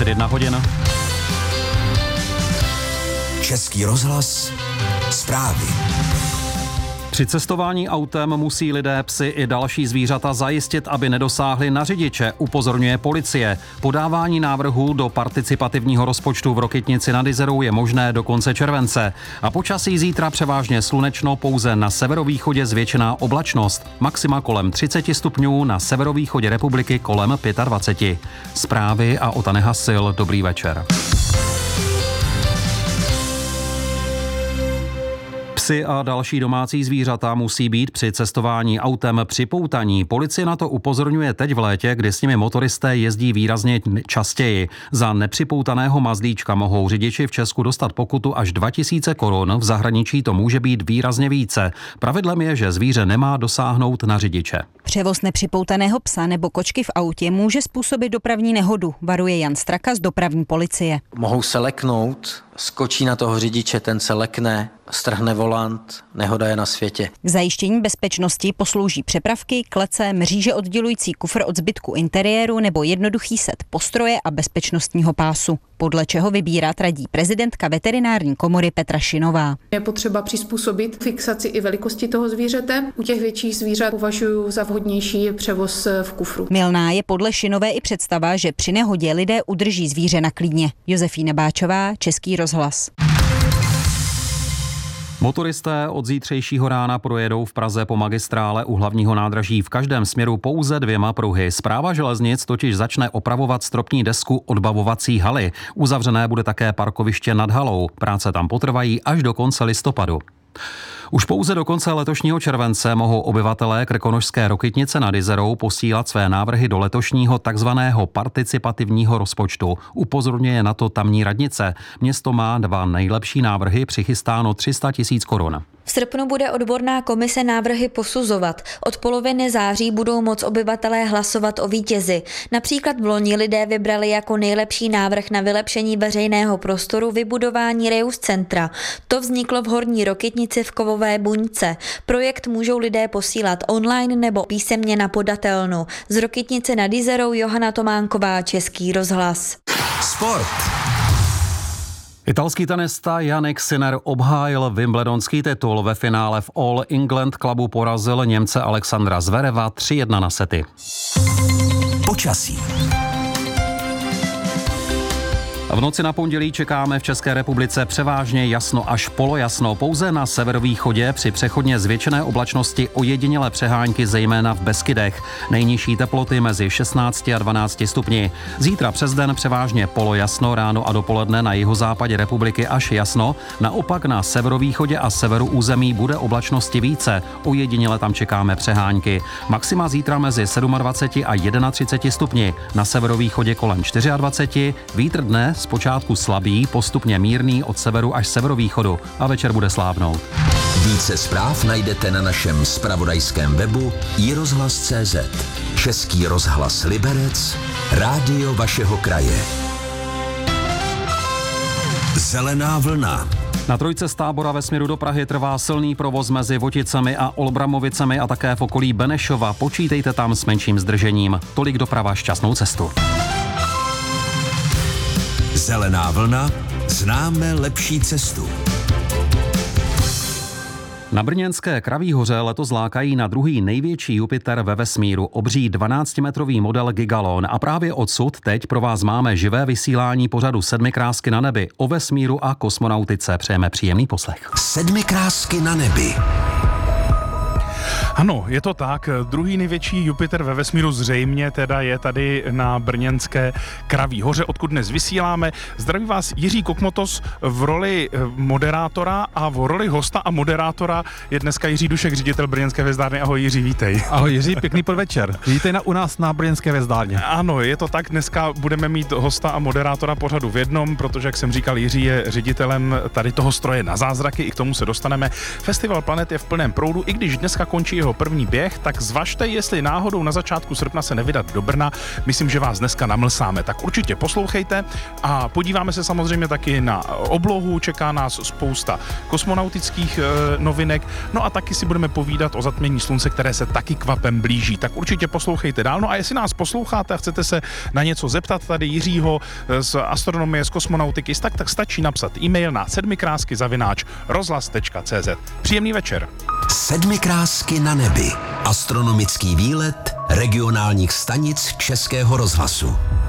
21 hodin. Český rozhlas, zprávy. Při cestování autem musí lidé, psy i další zvířata zajistit, aby nedosáhli na řidiče, upozorňuje policie. Podávání návrhů do participativního rozpočtu v Rokytnici nad Izerou je možné do konce července. A počasí zítra převážně slunečno, pouze na severovýchodě zvětšená oblačnost. Maxima kolem 30 stupňů, na severovýchodě republiky kolem 25. Zprávy a Ota Nehasil, dobrý večer. Psy a další domácí zvířata musí být při cestování autem připoutaní. Policie na to upozorňuje teď v létě, kdy s nimi motoristé jezdí výrazně častěji. Za nepřipoutaného mazlíčka mohou řidiči v Česku dostat pokutu až 2000 korun, v zahraničí to může být výrazně více. Pravidlem je, že zvíře nemá dosáhnout na řidiče. Převoz nepřipoutaného psa nebo kočky v autě může způsobit dopravní nehodu, varuje Jan Straka z dopravní policie. Mohou se leknout, skočí na toho řidiče, ten se lekne, strhne volant, nehoda je na světě. K zajištění bezpečnosti poslouží přepravky, klece, mříže oddělující kufr od zbytku interiéru nebo jednoduchý set postroje a bezpečnostního pásu. Podle čeho vybírat radí prezidentka veterinární komory Petra Šinová. Je potřeba přizpůsobit fixaci i velikosti toho zvířete. U těch větších zvířat považuji za vhodnější převoz v kufru. Mylná je podle Šinové i představa, že při nehodě lidé udrží zvíře na klídně. Josefína Báčová, Český rozhlas. Motoristé od zítřejšího rána projedou v Praze po magistrále u hlavního nádraží v každém směru pouze 2 pruhy. Správa železnic totiž začne opravovat stropní desku odbavovací haly. Uzavřené bude také parkoviště nad halou. Práce tam potrvají až do konce listopadu. Už pouze do konce letošního července mohou obyvatelé krkonošské Rokytnice nad Izerou posílat své návrhy do letošního takzvaného participativního rozpočtu. Upozorňuje na to tamní radnice. Město má 2 nejlepší návrhy, přichystáno 300 000 korun. V srpnu bude odborná komise návrhy posuzovat. Od poloviny září budou moct obyvatelé hlasovat o vítězi. Například v loni lidé vybrali jako nejlepší návrh na vylepšení veřejného prostoru vybudování Reus centra. To vzniklo v Horní Rokytnici v Kovové buňce. Projekt můžou lidé posílat online nebo písemně na podatelnu. Z Rokytnice nad Izerou Johana Tománková, Český rozhlas. Sport. Italský tenista Jannik Sinner obhájil wimbledonský titul. Ve finále v All England klubu porazil Němce Alexandra Zvereva 3-1 na sety. Počasí. V noci na pondělí čekáme v České republice převážně jasno až polojasno. Pouze na severovýchodě při přechodně zvětšené oblačnosti ojedinělé přehánky, zejména v Beskydech. Nejnižší teploty mezi 16 a 12 stupni. Zítra přes den převážně polojasno, ráno a dopoledne na jihozápadě republiky až jasno. Naopak na severovýchodě a severu území bude oblačnosti více. Ojediněle tam čekáme přehánky. Maxima zítra mezi 27 a 31 stupni. Na severovýchodě kolem 24. Vítr dne zpočátku slabý, postupně mírný od severu až severovýchodu a večer bude slávnout. Více zpráv najdete na našem zpravodajském webu iRozhlas.cz. Český rozhlas Liberec, rádio vašeho kraje. Zelená vlna. Na trojce z Tábora ve směru do Prahy trvá silný provoz mezi Voticemi a Olbramovicemi a také v okolí Benešova. Počítejte tam s menším zdržením. Tolik doprava, šťastnou cestu. Zelená vlna, známe lepší cestu. Na brněnské Kraví hoře letos lákají na druhý největší Jupiter ve vesmíru, obří 12-metrový model Gigalon, a právě odsud teď pro vás máme živé vysílání pořadu Sedmikrásky na nebi o vesmíru a kosmonautice. Přejeme příjemný poslech. Sedmikrásky na nebi. Ano, je to tak. Druhý největší Jupiter ve vesmíru zřejmě teda je tady na brněnské Kraví hoře, odkud dnes vysíláme. Zdraví vás Jiří Kokmotos v roli moderátora, a v roli hosta a moderátora je dneska Jiří Dušek, ředitel brněnské hvězdárny. Ahoj Jiří, vítej. Ahoj Jiří, pěkný podvečer. Vítej u nás na brněnské hvězdárně. Ano, je to tak. Dneska budeme mít hosta a moderátora pořadu v jednom, protože, jak jsem říkal, Jiří je ředitelem tady toho stroje na zázraky, i k tomu se dostaneme. Festival Planet je v plném proudu, i když dneska končí jeho první běh, tak zvažte, jestli náhodou na začátku srpna se nevydat do Brna. Myslím, že vás dneska namlsáme, tak určitě poslouchejte a podíváme se samozřejmě taky na oblohu, čeká nás spousta kosmonautických novinek, no a taky si budeme povídat o zatmění slunce, které se taky kvapem blíží, tak určitě poslouchejte dál. No a jestli nás posloucháte a chcete se na něco zeptat tady Jiřího z astronomie, z kosmonautiky, tak stačí napsat e-mail na sedmikrásky@rozhlas.cz. Příjemný večer. Sedmikrásky na nebi. Astronomický výlet regionálních stanic Českého rozhlasu.